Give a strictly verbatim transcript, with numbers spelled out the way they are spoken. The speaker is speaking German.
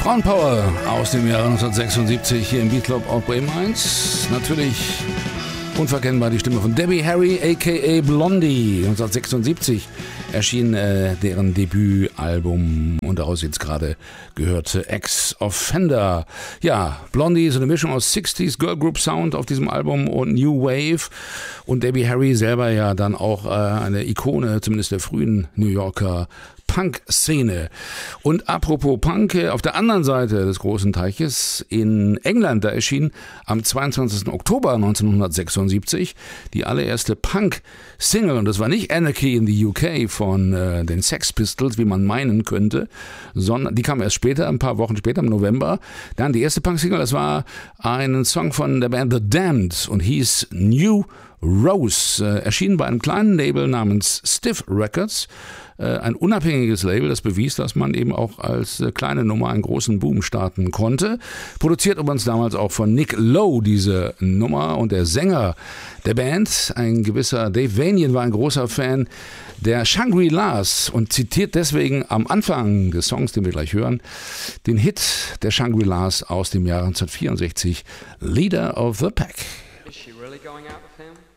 Frauenpower aus dem Jahre neunzehnhundertsechsundsiebzig hier im Beatclub auf Bremen eins. Natürlich unverkennbar die Stimme von Debbie Harry, aka Blondie. neunzehnhundertsechsundsiebzig erschien äh, deren Debütalbum und daraus jetzt gerade gehörte Ex-Offender. Ja, Blondie ist eine Mischung aus sechziger Girl Group Sound auf diesem Album und New Wave. Und Debbie Harry selber ja dann auch äh, eine Ikone, zumindest der frühen New Yorker Punk-Szene. Und apropos Punk, auf der anderen Seite des großen Teiches in England, da erschien am zweiundzwanzigsten Oktober neunzehnhundertsechsundsiebzig die allererste Punk-Single. Und das war nicht Anarchy in the U K von äh, den Sex Pistols, wie man meinen könnte, sondern die kam erst später, ein paar Wochen später, im November. Dann die erste Punk-Single, das war ein Song von der Band The Damned und hieß New Rose, äh, erschien bei einem kleinen Label namens Stiff Records, äh, ein unabhängiges Label, das bewies, dass man eben auch als äh, kleine Nummer einen großen Boom starten konnte. Produziert übrigens damals auch von Nick Lowe diese Nummer, und der Sänger der Band, ein gewisser Dave Vanian, war ein großer Fan der Shangri-Las und zitiert deswegen am Anfang des Songs, den wir gleich hören, den Hit der Shangri-Las aus dem Jahr neunzehnhundertvierundsechzig, Leader of the Pack. Is she really going out with him?